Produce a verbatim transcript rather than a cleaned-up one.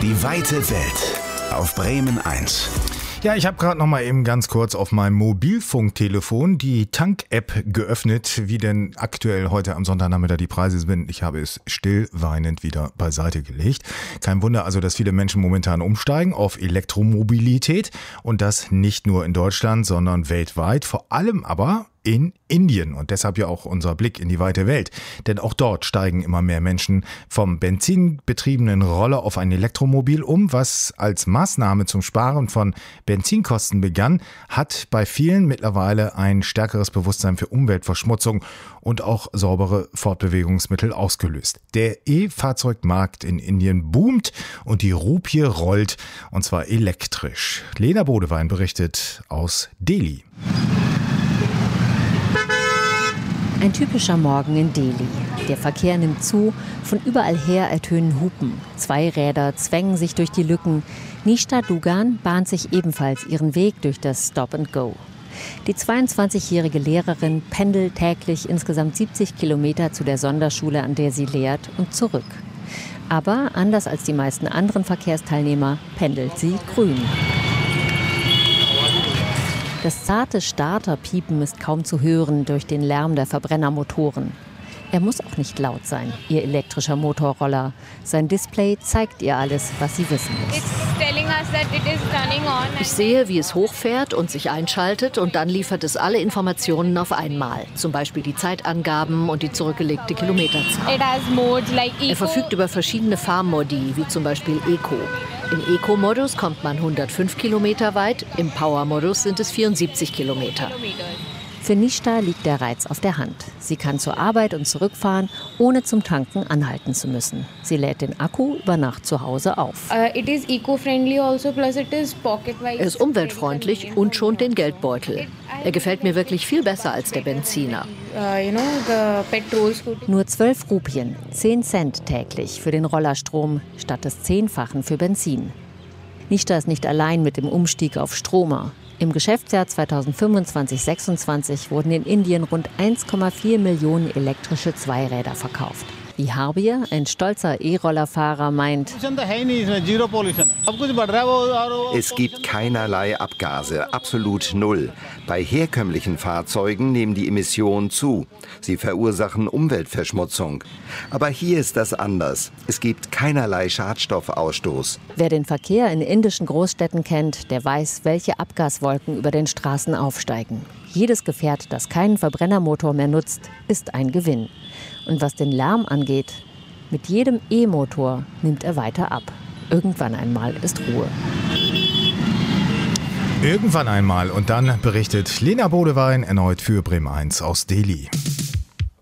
Die weite Welt auf Bremen eins. Ja, ich habe gerade noch mal eben ganz kurz auf meinem Mobilfunktelefon die Tank-App geöffnet, wie denn aktuell heute am Sonntagnachmittag die Preise sind. Ich habe es still weinend wieder beiseite gelegt. Kein Wunder also, dass viele Menschen momentan umsteigen auf Elektromobilität und das nicht nur in Deutschland, sondern weltweit, vor allem aber in Indien und deshalb ja auch unser Blick in die weite Welt. Denn auch dort steigen immer mehr Menschen vom benzinbetriebenen Roller auf ein Elektromobil um. Was als Maßnahme zum Sparen von Benzinkosten begann, hat bei vielen mittlerweile ein stärkeres Bewusstsein für Umweltverschmutzung und auch saubere Fortbewegungsmittel ausgelöst. Der E-Fahrzeugmarkt in Indien boomt und die Rupie rollt, und zwar elektrisch. Lena Bodewein berichtet aus Delhi. Ein typischer Morgen in Delhi. Der Verkehr nimmt zu, von überall her ertönen Hupen. Zwei Räder zwängen sich durch die Lücken. Nishtha Dugan bahnt sich ebenfalls ihren Weg durch das Stop and Go. Die zweiundzwanzigjährige Lehrerin pendelt täglich insgesamt siebzig Kilometer zu der Sonderschule, an der sie lehrt, und zurück. Aber anders als die meisten anderen Verkehrsteilnehmer pendelt sie grün. Das zarte Starterpiepen ist kaum zu hören durch den Lärm der Verbrennermotoren. Er muss auch nicht laut sein, ihr elektrischer Motorroller. Sein Display zeigt ihr alles, was sie wissen muss. Ich sehe, wie es hochfährt und sich einschaltet, und dann liefert es alle Informationen auf einmal. Zum Beispiel die Zeitangaben und die zurückgelegte Kilometerzahl. Er verfügt über verschiedene Fahrmodi, wie zum Beispiel Eco. Im Eco-Modus kommt man hundertfünf Kilometer weit, im Power-Modus sind es vierundsiebzig Kilometer. Für Nishtha liegt der Reiz auf der Hand. Sie kann zur Arbeit und zurückfahren, ohne zum Tanken anhalten zu müssen. Sie lädt den Akku über Nacht zu Hause auf. Er ist umweltfreundlich und schont den Geldbeutel. Er gefällt mir wirklich viel besser als der Benziner. Nur zwölf Rupien, zehn Cent täglich für den Rollerstrom, statt des Zehnfachen für Benzin. Nishtha ist nicht allein mit dem Umstieg auf Stromer. Im Geschäftsjahr zweitausendfünfundzwanzig sechsundzwanzig wurden in Indien rund eins Komma vier Millionen elektrische Zweiräder verkauft. Wie Harbier, ein stolzer E-Rollerfahrer, meint: Es gibt keinerlei Abgase, absolut null. Bei herkömmlichen Fahrzeugen nehmen die Emissionen zu. Sie verursachen Umweltverschmutzung. Aber hier ist das anders. Es gibt keinerlei Schadstoffausstoß. Wer den Verkehr in indischen Großstädten kennt, der weiß, welche Abgaswolken über den Straßen aufsteigen. Jedes Gefährt, das keinen Verbrennermotor mehr nutzt, ist ein Gewinn. Und was den Lärm angeht, mit jedem E-Motor nimmt er weiter ab. Irgendwann einmal ist Ruhe. Irgendwann einmal. Und dann berichtet Lena Bodewein erneut für Bremen eins aus Delhi.